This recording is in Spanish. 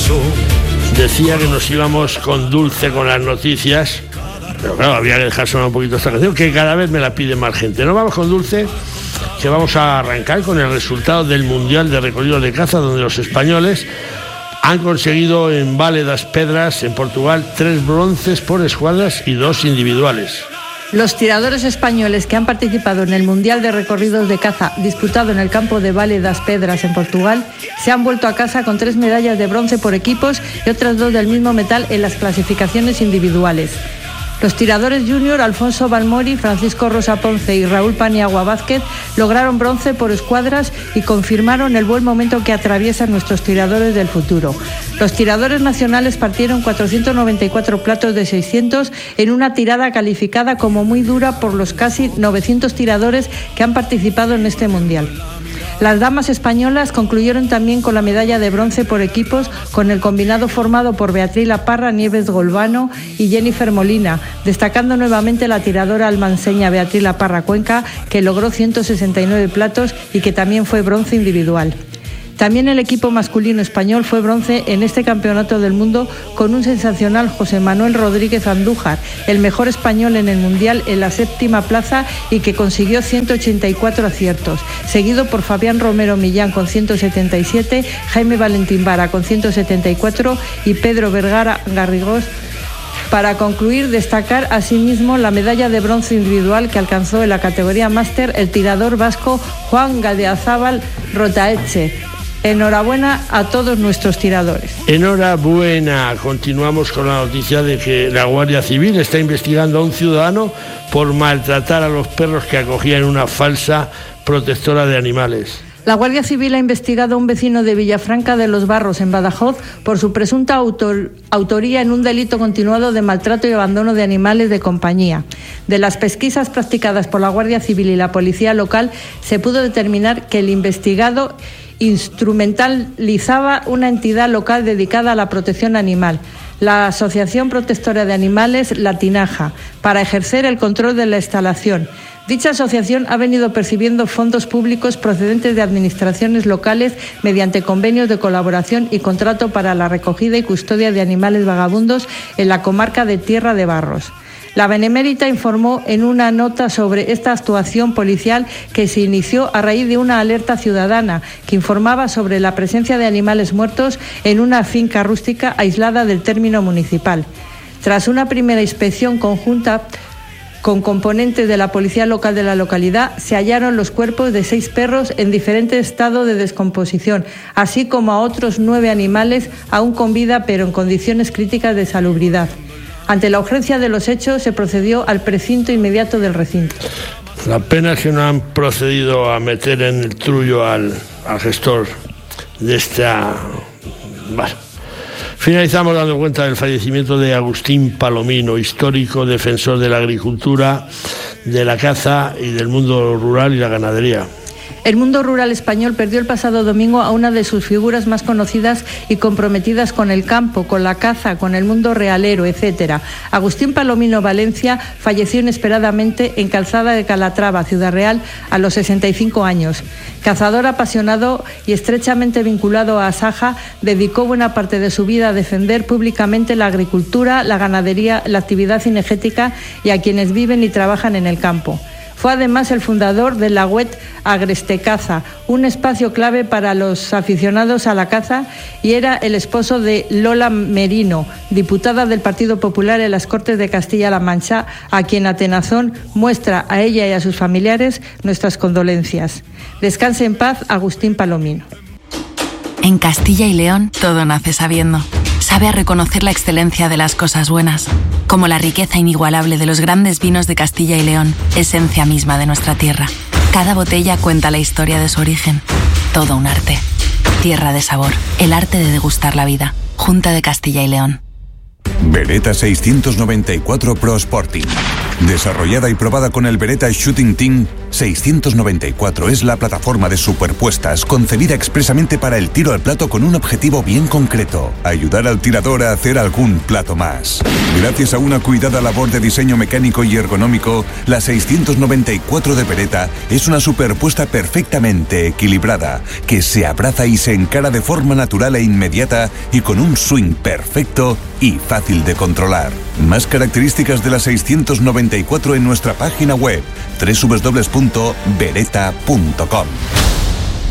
Decía que nos íbamos con Dulce con las noticias, pero claro, había que dejar sonar un poquito esta canción, que cada vez me la pide más gente. Nos vamos con Dulce, que vamos a arrancar con el resultado del Mundial de Recorridos de Caza, donde los españoles han conseguido en Vale das Pedras, en Portugal, 3 bronces por escuadras y 2 individuales. Los tiradores españoles que han participado en el Mundial de Recorridos de Caza disputado en el campo de Vale das Pedras en Portugal se han vuelto a casa con 3 medallas de bronce por equipos y otras 2 del mismo metal en las clasificaciones individuales. Los tiradores junior Alfonso Balmori, Francisco Rosa Ponce y Raúl Paniagua Vázquez lograron bronce por escuadras y confirmaron el buen momento que atraviesan nuestros tiradores del futuro. Los tiradores nacionales partieron 494 platos de 600 en una tirada calificada como muy dura por los casi 900 tiradores que han participado en este mundial. Las damas españolas concluyeron también con la medalla de bronce por equipos con el combinado formado por Beatriz La Parra, Nieves Golbano y Jennifer Molina, destacando nuevamente la tiradora almanseña Beatriz La Parra Cuenca, que logró 169 platos y que también fue bronce individual. También el equipo masculino español fue bronce en este campeonato del mundo con un sensacional José Manuel Rodríguez Andújar, el mejor español en el Mundial en la 7ª plaza y que consiguió 184 aciertos, seguido por Fabián Romero Millán con 177, Jaime Valentín Vara con 174 y Pedro Vergara Garrigós. Para concluir, destacar asimismo la medalla de bronce individual que alcanzó en la categoría máster el tirador vasco Juan Gadeazábal Rotaeche. Enhorabuena a todos nuestros tiradores. Enhorabuena. Continuamos con la noticia de que la Guardia Civil está investigando a un ciudadano por maltratar a los perros que acogía en una falsa protectora de animales. La Guardia Civil ha investigado a un vecino de Villafranca de los Barros, en Badajoz, por su presunta autoría en un delito continuado de maltrato y abandono de animales de compañía. De las pesquisas practicadas por la Guardia Civil y la Policía Local, se pudo determinar que el investigado instrumentalizaba una entidad local dedicada a la protección animal, la Asociación Protectora de Animales La Tinaja, para ejercer el control de la instalación. Dicha asociación ha venido percibiendo fondos públicos procedentes de administraciones locales mediante convenios de colaboración y contrato para la recogida y custodia de animales vagabundos en la comarca de Tierra de Barros. La Benemérita informó en una nota sobre esta actuación policial que se inició a raíz de una alerta ciudadana que informaba sobre la presencia de animales muertos en una finca rústica aislada del término municipal. Tras una primera inspección conjunta con componentes de la policía local de la localidad, se hallaron los cuerpos de 6 perros en diferente estado de descomposición, así como a otros 9 animales aún con vida pero en condiciones críticas de salubridad. Ante la urgencia de los hechos, se procedió al precinto inmediato del recinto. La pena es que no han procedido a meter en el trullo al gestor de esta... Bueno. Finalizamos dando cuenta del fallecimiento de Agustín Palomino, histórico defensor de la agricultura, de la caza y del mundo rural y la ganadería. El mundo rural español perdió el pasado domingo a una de sus figuras más conocidas y comprometidas con el campo, con la caza, con el mundo realero, etc. Agustín Palomino Valencia falleció inesperadamente en Calzada de Calatrava, Ciudad Real, a los 65 años. Cazador apasionado y estrechamente vinculado a Asaja, dedicó buena parte de su vida a defender públicamente la agricultura, la ganadería, la actividad cinegética y a quienes viven y trabajan en el campo. Fue además el fundador de la web Agrestecaza, un espacio clave para los aficionados a la caza, y era el esposo de Lola Merino, diputada del Partido Popular en las Cortes de Castilla-La Mancha, a quien Atenazón muestra a ella y a sus familiares nuestras condolencias. Descanse en paz, Agustín Palomino. En Castilla y León todo nace sabiendo. Sabe a reconocer la excelencia de las cosas buenas, como la riqueza inigualable de los grandes vinos de Castilla y León, esencia misma de nuestra tierra. Cada botella cuenta la historia de su origen. Todo un arte. Tierra de sabor. El arte de degustar la vida. Junta de Castilla y León. Beretta 694 Pro Sporting. Desarrollada y probada con el Beretta Shooting Team, 694 es la plataforma de superpuestas concebida expresamente para el tiro al plato con un objetivo bien concreto: ayudar al tirador a hacer algún plato más. Gracias a una cuidada labor de diseño mecánico y ergonómico, la 694 de Beretta es una superpuesta perfectamente equilibrada, que se abraza y se encara de forma natural e inmediata y con un swing perfecto y fácil de controlar. Más características de la 694 en nuestra página web www.beretta.com.